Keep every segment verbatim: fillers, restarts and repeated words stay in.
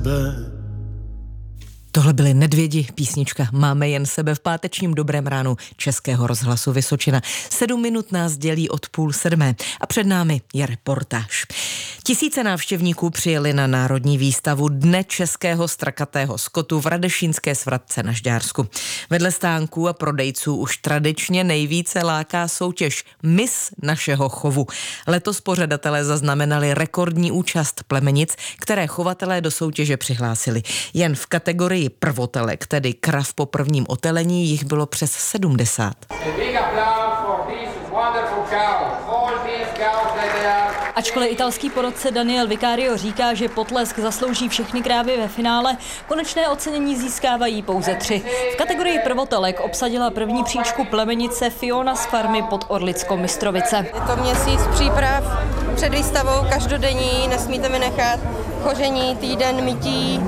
Tohle byly Nedvědi, písnička Máme jen sebe v pátečním dobrém ránu Českého rozhlasu Vysočina. Sedm minut nás dělí od půl sedmé a před námi je reportáž. Tisíce návštěvníků přijeli na Národní výstavu Dne českého strakatého skotu v Radešínské svratce na Žďársku. Vedle stánků a prodejců už tradičně nejvíce láká soutěž Miss našeho chovu. Letos pořadatelé zaznamenali rekordní účast plemenic, které chovatelé do soutěže přihlásili. Jen v kategorii prvotelek, tedy krav po prvním otelení, jich bylo přes sedmdesát. Ačkoliv italský porodce Daniel Vicario říká, že potlesk zaslouží všechny krávy ve finále, konečné ocenění získávají pouze tři. V kategorii prvotelek obsadila první příčku plemenice Fiona z farmy pod Orlickou Mystrovice. Je to měsíc příprav před výstavou, každodenní, nesmíte mi nechat, choření, týden, mytí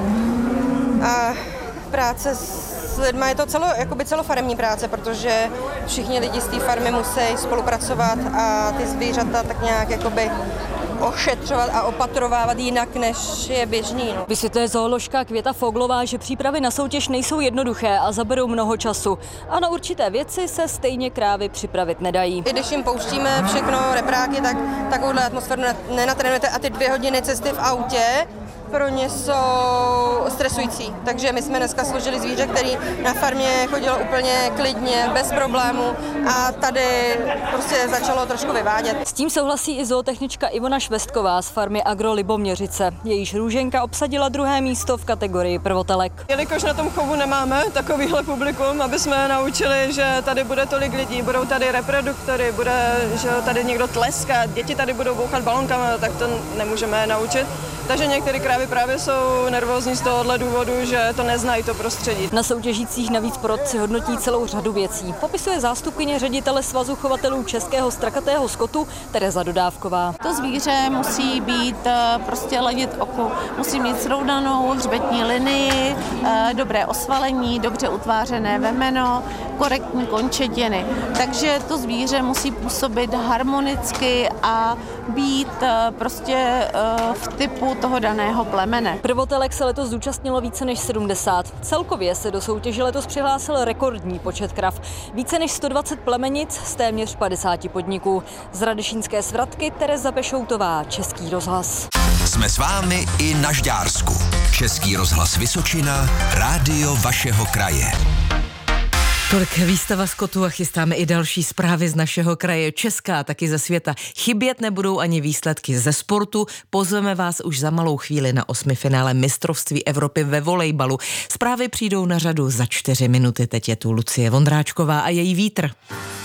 a práce s lidmi. Je to celo, jakoby celofaremní práce, protože všichni lidi z té farmy musí spolupracovat a ty zvířata tak nějak jakoby ošetřovat a opatrovávat jinak, než je běžný. No. Vysvětluje zooložka Květa Foglová, že přípravy na soutěž nejsou jednoduché a zaberou mnoho času. A na určité věci se stejně krávy připravit nedají. I když jim pouštíme všechno, repráky, tak takovouhle atmosféru nenatrénujete a ty dvě hodiny cesty v autě pro ně jsou stresující. Takže my jsme dneska složili zvíře, který na farmě chodilo úplně klidně, bez problémů a tady prostě začalo trošku vyvádět. S tím souhlasí i zootechnička Ivona Švestková z farmy Agro Liboměřice. Jejíž růženka obsadila druhé místo v kategorii prvotelek. Jelikož na tom chovu nemáme takovýhle publikum, aby jsme naučili, že tady bude tolik lidí, budou tady reproduktory, bude, že tady někdo tleská, děti tady budou bouchat balonkama, tak to nemůžeme naučit. Takže některé krávy právě jsou nervózní z tohohle důvodu, že to neznají to prostředí. Na soutěžících navíc porodci hodnotí celou řadu věcí. Popisuje zástupkyně ředitele Svazu chovatelů českého strakatého skotu Tereza Dodávková. To zvíře musí být prostě ladit oku, musí mít srovnanou hřbetní linii, dobré osvalení, dobře utvářené vemeno, korektní končetiny. Takže to zvíře musí působit harmonicky a být prostě v typu toho daného plemene. Prvotelek se letos zúčastnilo více než sedmdesát. Celkově se do soutěže letos přihlásil rekordní počet krav. Více než sto dvacet plemenic z téměř padesáti podniků. Z Radešínské svratky Tereza Pešoutová, Český rozhlas. Jsme s vámi i na Žďársku. Český rozhlas Vysočina, rádio vašeho kraje. Tolik výstava skotu a chystáme i další zprávy z našeho kraje, česká, taky ze světa. Chybět nebudou ani výsledky ze sportu. Pozveme vás už za malou chvíli na osmifinále mistrovství Evropy ve volejbalu. Zprávy přijdou na řadu za čtyři minuty. Teď je tu Lucie Vondráčková a její vítr.